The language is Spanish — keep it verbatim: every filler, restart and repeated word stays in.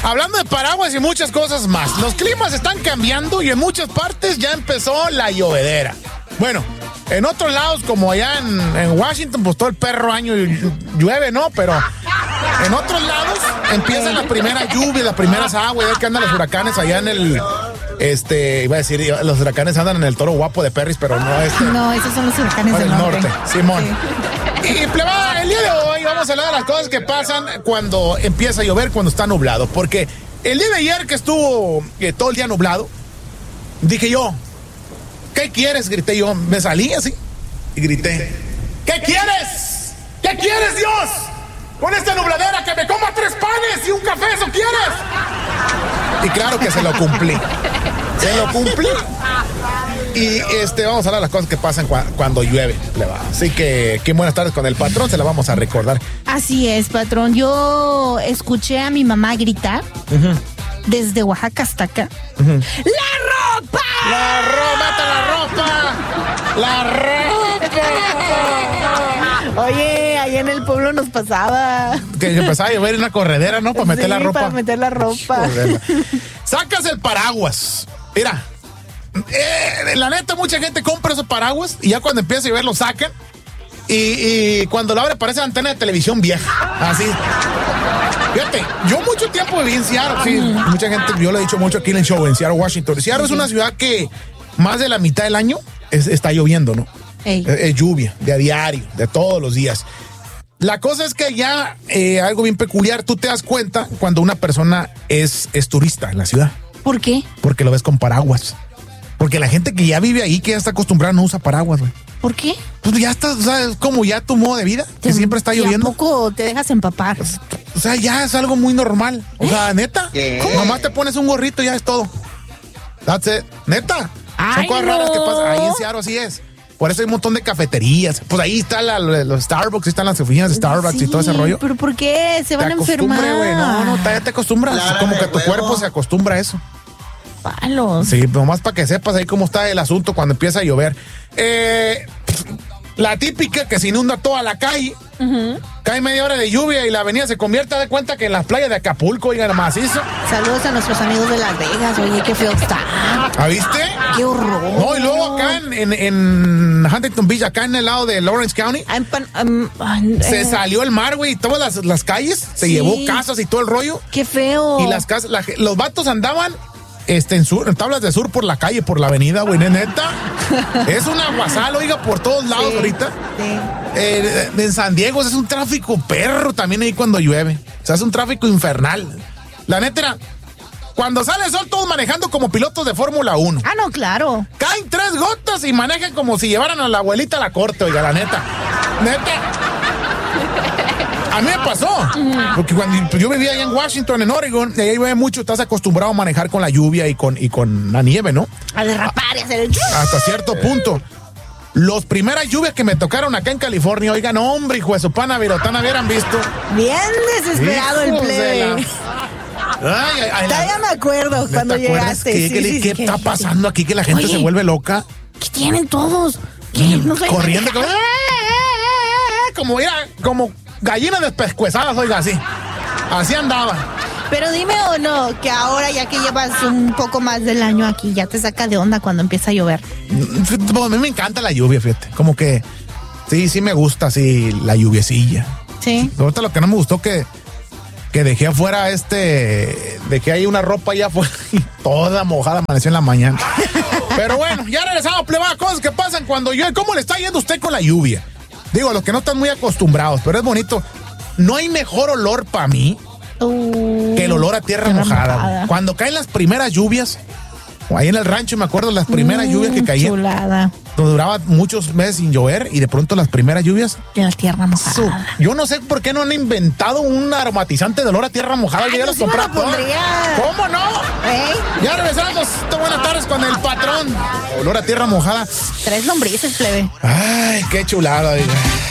Hablando de paraguas y muchas cosas más, los climas están cambiando y en muchas partes ya empezó la llovedera. Bueno, en otros lados, como allá en, en Washington, pues todo el perro año llueve, ¿no? Pero en otros lados empiezan las primeras lluvias, las primeras aguas, ya que andan los huracanes allá en el... Este, iba a decir, los huracanes andan en el Toro Guapo de Perris, pero no este. No, esos son los huracanes del norte. norte. Simón. Sí. Y plebada, el día de hoy vamos a hablar de las cosas que pasan cuando empieza a llover, cuando está nublado. Porque el día de ayer que estuvo eh, todo el día nublado, dije yo, ¿qué quieres? Grité yo, me salí así y grité, ¿qué quieres? ¿Qué quieres, Dios? Con esta nubladera, que me coma tres panes y un café, ¿eso quieres? Y claro que se lo cumplí. Se lo cumplí. Y este, vamos a hablar de las cosas que pasan cua- cuando llueve. Así que, qué buenas tardes con el patrón, se la vamos a recordar. Así es, patrón. Yo escuché a mi mamá gritar uh-huh. desde Oaxaca hasta acá. Uh-huh. ¡La ropa! ¡La ropa! ¡La ropa! ¡La ropa! Oye, ahí en el pueblo nos pasaba. Que empezaba a llover en una corredera, ¿no? Para meter sí, la ropa. para meter la ropa. Sacas el paraguas. Mira, eh, la neta, mucha gente compra esos paraguas y ya cuando empieza a llover lo sacan. Y, y cuando lo abre parece antena de televisión vieja. Así. Fíjate, yo mucho tiempo viví en Seattle. Sí, mucha gente, yo lo he dicho mucho aquí en el show, en Seattle, Washington. Seattle sí. Es una ciudad que más de la mitad del año es, está lloviendo, ¿no? Es, es lluvia, de a diario, de todos los días. La cosa es que ya eh, algo bien peculiar, tú te das cuenta cuando una persona es, es turista en la ciudad. ¿Por qué? Porque lo ves con paraguas. Porque la gente que ya vive ahí, que ya está acostumbrada, no usa paraguas, güey. ¿Por qué? Pues ya está, o sea, es como ya tu modo de vida, que te, siempre está lloviendo. ¿Y a poco te dejas empapar? O sea, ya es algo muy normal. O sea, ¿Eh? ¿Neta? ¿Cómo? Nomás te pones un gorrito y ya es todo. That's it. ¿Neta? Ay, son cosas no. raras que pasan. Ahí en Seattle así es. Por eso hay un montón de cafeterías. Pues ahí están la, los Starbucks, ahí están las oficinas de Starbucks sí, y todo ese rollo. ¿Pero por qué? Se van a enfermar. Wey. No, no, ya te acostumbras. Claro, como que tu huevo. Cuerpo se acostumbra a eso. Palos. Sí, nomás para que sepas ahí cómo está el asunto cuando empieza a llover. Eh, la típica que se inunda toda la calle. Uh-huh. Cae media hora de lluvia y la avenida se convierte, de cuenta que en las playas de Acapulco, oigan, macizo. Saludos a nuestros amigos de Las Vegas, oye, qué feo está. ¿Ah, viste? Qué horror. No, y luego acá en, en, en Huntington Beach, acá en el lado de Lawrence County, pan, um, uh, se eh. salió el mar, güey, y todas las, las calles, se sí. llevó casas y todo el rollo. Qué feo. Y las casas, la, los vatos andaban Este, en, sur, en tablas de sur por la calle, por la avenida, güey, neta. Es un aguasal, oiga, por todos lados sí, ahorita. Sí. Eh, en San Diego es un tráfico perro también ahí cuando llueve. O sea, es un tráfico infernal. La neta era, cuando sale el sol, todos manejando como pilotos de Fórmula uno. Ah, no, claro. Caen tres gotas y manejan como si llevaran a la abuelita a la corte, oiga, la neta. Neta. A mí me pasó, porque cuando yo vivía allá en Washington, en Oregon, y ahí llueve mucho, estás acostumbrado a manejar con la lluvia y con, y con la nieve, ¿no? A derrapar y hacer el... Hasta cierto punto. Los primeras lluvias que me tocaron acá en California, oigan, hombre, hijo de su pana virotana, hubieran visto. Bien desesperado el plebe. La... Ay, ay, ay, ya me acuerdo cuando llegaste. ¿Qué, sí, qué, sí, ¿qué sí, está sí, pasando aquí que la gente Oye, se vuelve loca? ¿Qué tienen todos? ¿Qué? No sé. Corriendo como, como, mira, como gallinas despescuezadas, oiga, así. Así andaba. Pero dime o no, que ahora ya que llevas un poco más del año aquí, ya te saca de onda cuando empieza a llover. A mí me encanta la lluvia, fíjate. Como que, sí, sí me gusta así la lluviecilla. Sí. Ahorita lo que no me gustó que, que dejé afuera este, dejé ahí una ropa allá afuera y toda mojada amaneció en la mañana. Pero bueno, ya regresamos, plebada, cosas que pasan cuando llueve. ¿Cómo le está yendo usted con la lluvia? Digo, a los que no están muy acostumbrados, pero es bonito. No hay mejor olor para mí uh, que el olor a tierra, tierra mojada. mojada. Cuando caen las primeras lluvias, o ahí en el rancho me acuerdo las primeras mm, lluvias que caían. Chulada. Duraba muchos meses sin llover y de pronto las primeras lluvias. De la tierra mojada. Su, yo no sé por qué no han inventado un aromatizante de olor a tierra mojada. Ay, yo ya los compré. ¿Cómo no? ¿Eh? Ya regresamos. Buenas tardes con el patrón. Olor a tierra mojada. Tres lombrices, plebe. Ay, qué chulada, diga.